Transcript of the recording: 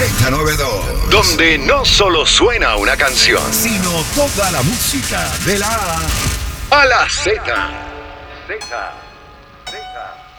Z92. Donde no solo suena una canción, Sino toda la música de la A a la Z. Z.